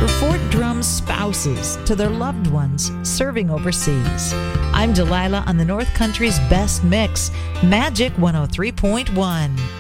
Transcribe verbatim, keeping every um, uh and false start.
for Fort Drum's spouses to their loved ones serving overseas. I'm Delilah on the North Country's best mix, Magic one oh three point one.